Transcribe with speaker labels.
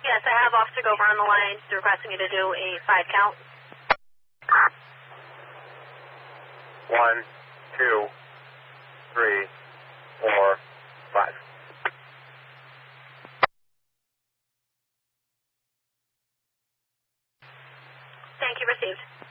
Speaker 1: Yes, I have Officer Gober on the line requesting you to do a 5 count.
Speaker 2: 1, 2, 3, 4, 5.
Speaker 1: Thank you, received.